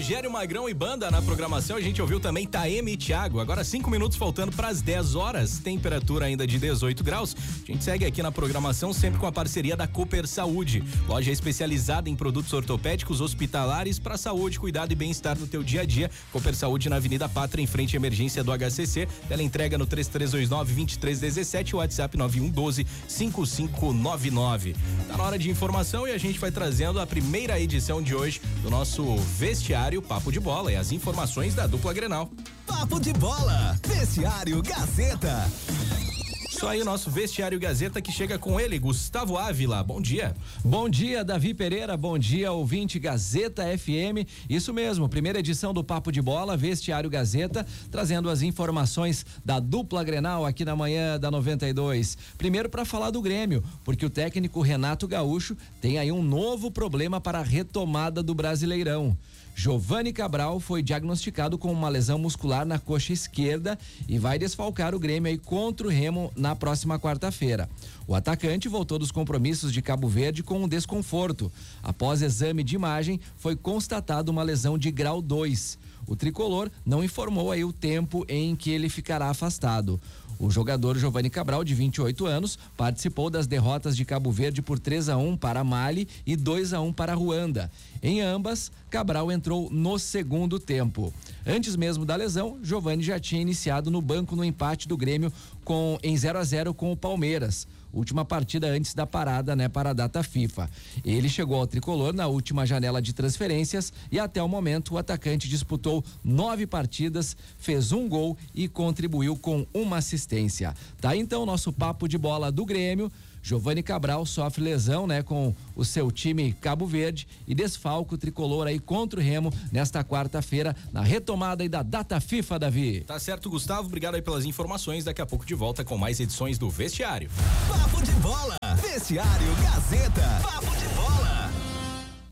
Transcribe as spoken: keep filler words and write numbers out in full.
Rogério Magrão e banda na programação. A gente ouviu também Taeme e Thiago. Agora cinco minutos faltando para as dez horas. Temperatura ainda de dezoito graus. A gente segue aqui na programação sempre com a parceria da Cooper Saúde. Loja especializada em produtos ortopédicos hospitalares para saúde, cuidado e bem-estar no teu dia a dia. Cooper Saúde na Avenida Pátria, em frente à emergência do H C C. Ela entrega no três três dois nove, dois três um sete, WhatsApp nove um um dois, cinco cinco nove nove. Tá na hora de informação e a gente vai trazendo a primeira edição de hoje do nosso Vestiário Papo de Bola e as informações da dupla Grenal. Papo de Bola, Vestiário Gazeta. Isso aí, nosso Vestiário Gazeta que chega com ele, Gustavo Ávila. Bom dia. Bom dia, Davi Pereira. Bom dia, ouvinte Gazeta F M. Isso mesmo, primeira edição do Papo de Bola, Vestiário Gazeta, trazendo as informações da dupla Grenal aqui na manhã da noventa e dois. Primeiro para falar do Grêmio, porque o técnico Renato Gaúcho tem aí um novo problema para a retomada do Brasileirão. Giovani Cabral foi diagnosticado com uma lesão muscular na coxa esquerda e vai desfalcar o Grêmio aí contra o Remo na próxima quarta-feira. O atacante voltou dos compromissos de Cabo Verde com um desconforto. Após exame de imagem, foi constatada uma lesão de grau dois. O tricolor não informou aí o tempo em que ele ficará afastado. O jogador Giovani Cabral, de vinte e oito anos, participou das derrotas de Cabo Verde por três a um para Mali e dois a um para Ruanda. Em ambas, Cabral entrou no segundo tempo. Antes mesmo da lesão, Giovani já tinha iniciado no banco no empate do Grêmio com, em zero a zero com o Palmeiras. Última partida antes da parada, né, para a data FIFA. Ele chegou ao tricolor na última janela de transferências e até o momento o atacante disputou nove partidas, fez um gol e contribuiu com uma assistência. Tá então nosso papo de bola do Grêmio. Giovani Cabral sofre lesão, né, com o seu time Cabo Verde e desfalca o tricolor aí contra o Remo nesta quarta-feira, na retomada aí da data FIFA, Davi. Tá certo, Gustavo, obrigado aí pelas informações. Daqui a pouco de volta com mais edições do Vestiário. Papo de Bola, Vestiário Gazeta. Papo de Bola.